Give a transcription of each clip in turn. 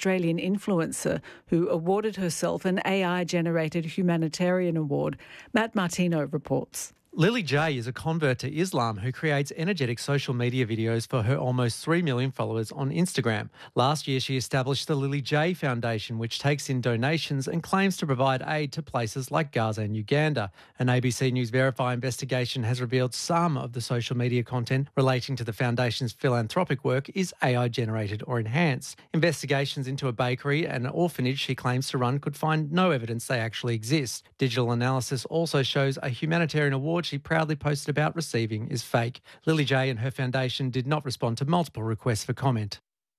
Australian influencer who awarded herself an AI-generated humanitarian award. Matt Martino reports. Lily J is a convert to Islam who creates energetic social media videos for her almost 3 million followers on Instagram. Last year, she established the Lily J Foundation, which takes in donations and claims to provide aid to places like Gaza and Uganda. An ABC News Verify investigation has revealed some of the social media content relating to the foundation's philanthropic work is AI-generated or enhanced. Investigations into a bakery and an orphanage she claims to run could find no evidence they actually exist. Digital analysis also shows a humanitarian award she proudly posted about receiving is fake. Lily J and her foundation did not respond to multiple requests for comment.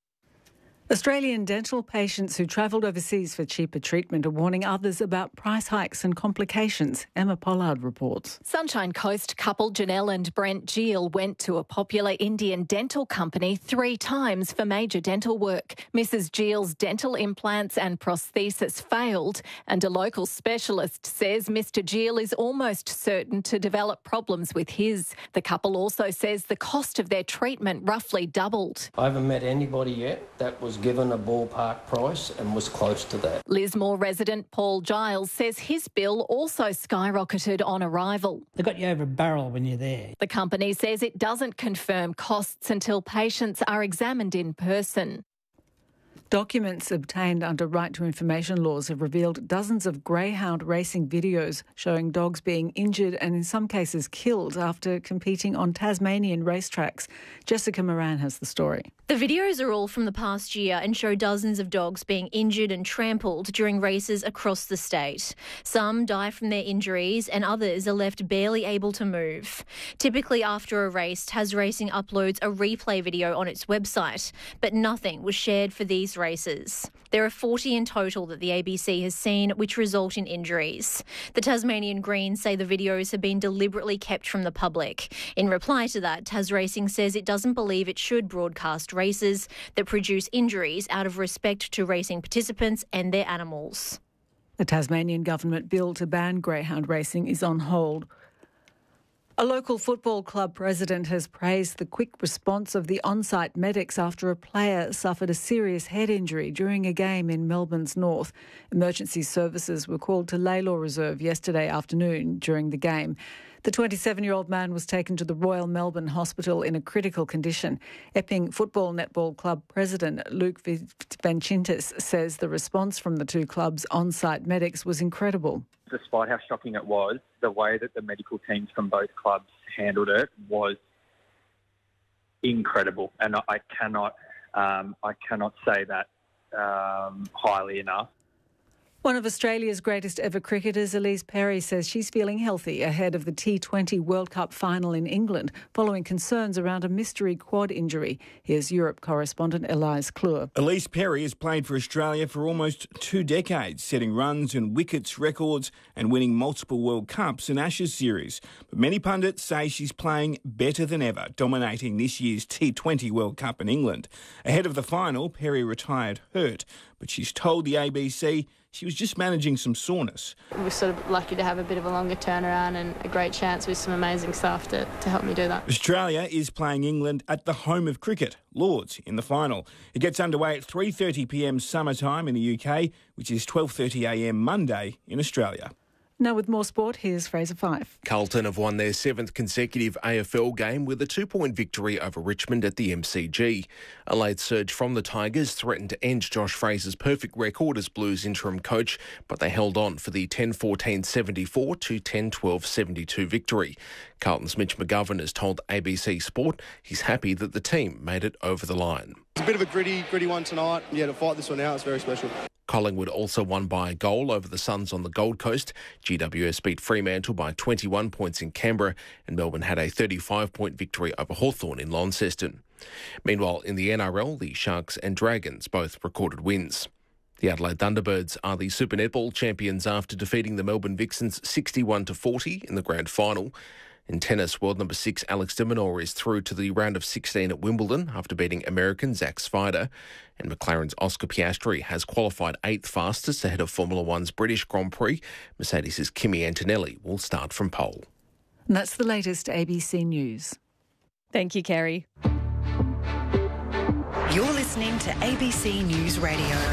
Australian dental patients who travelled overseas for cheaper treatment are warning others about price hikes and complications. Emma Pollard reports. Sunshine Coast couple Janelle and Brent Gill went to a popular Indian dental company 3 times for major dental work. Mrs. Gill's dental implants and prosthesis failed, and a local specialist says Mr. Gill is almost certain to develop problems with his. The couple also says the cost of their treatment roughly doubled. I haven't met anybody yet that was given a ballpark price and was close to that. Lismore resident Paul Giles says his bill also skyrocketed on arrival. They got you over a barrel when you're there. The company says it doesn't confirm costs until patients are examined in person. Documents obtained under right to information laws have revealed dozens of greyhound racing videos showing dogs being injured and in some cases killed after competing on Tasmanian racetracks. Jessica Moran has the story. The videos are all from the past year and show dozens of dogs being injured and trampled during races across the state. Some die from their injuries and others are left barely able to move. Typically after a race, Tas Racing uploads a replay video on its website, but nothing was shared for these races. There are 40 in total that the ABC has seen, which result in injuries. The Tasmanian Greens say the videos have been deliberately kept from the public. In reply to that, Tas Racing says it doesn't believe it should broadcast races that produce injuries out of respect to racing participants and their animals. The Tasmanian government bill to ban greyhound racing is on hold. A local football club president has praised the quick response of the on-site medics after a player suffered a serious head injury during a game in Melbourne's north. Emergency services were called to Laylaw Reserve yesterday afternoon during the game. The 27-year-old man was taken to the Royal Melbourne Hospital in a critical condition. Epping Football Netball Club president Luke Vanchintis says the response from the two clubs' on-site medics was incredible. Despite how shocking it was, the way that the medical teams from both clubs handled it was incredible, and I cannot say that highly enough. One of Australia's greatest ever cricketers, Elise Perry, says she's feeling healthy ahead of the T20 World Cup final in England, following concerns around a mystery quad injury. Here's Europe correspondent Elias Klur. Elise Perry has played for Australia for almost 2 decades, setting runs and wickets records and winning multiple World Cups and Ashes series. But many pundits say she's playing better than ever, dominating this year's T20 World Cup in England. Ahead of the final, Perry retired hurt, but she's told the ABC she was just managing some soreness. We're sort of lucky to have a bit of a longer turnaround and a great chance with some amazing staff to help me do that. Australia is playing England at the home of cricket, Lords, in the final. It gets underway at 3:30pm summertime in the UK, which is 12:30am Monday in Australia. Now with more sport, here's Fraser Fife. Carlton have won their 7th consecutive AFL game with a 2-point victory over Richmond at the MCG. A late surge from the Tigers threatened to end Josh Fraser's perfect record as Blues interim coach, but they held on for the 10-14-74 to 10-12-72 victory. Carlton's Mitch McGovern has told ABC Sport he's happy that the team made it over the line. It's a bit of a gritty one tonight. Yeah, to fight this one out, it's very special. Collingwood also won by a goal over the Suns on the Gold Coast. GWS beat Fremantle by 21 points in Canberra, and Melbourne had a 35-point victory over Hawthorn in Launceston. Meanwhile, in the NRL, the Sharks and Dragons both recorded wins. The Adelaide Thunderbirds are the Super Netball champions after defeating the Melbourne Vixens 61-40 in the grand final. In tennis, world number 6 Alex de Minaur is through to the round of 16 at Wimbledon after beating American Zach Svider. And McLaren's Oscar Piastri has qualified 8th fastest ahead of Formula One's British Grand Prix. Mercedes' Kimi Antonelli will start from pole. And that's the latest ABC News. Thank you, Kerry. You're listening to ABC News Radio.